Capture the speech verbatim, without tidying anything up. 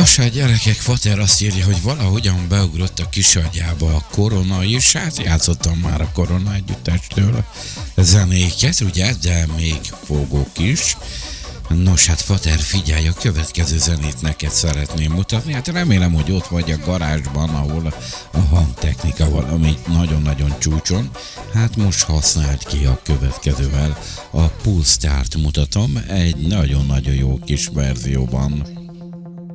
Nos hát gyerekek, Fater azt írja, hogy valahogyan beugrott a kisagyába a korona is, hát játszottam már a Korona együttestől zenéket, ugye, de még fogok is. Nos hát Fater, figyelj, a következő zenét neked szeretném mutatni, hát remélem, hogy ott vagy a garázsban, ahol a hangtechnika valami nagyon-nagyon csúcson, hát most használd ki a következővel, a Pulse Start mutatom, egy nagyon-nagyon jó kis verzióban.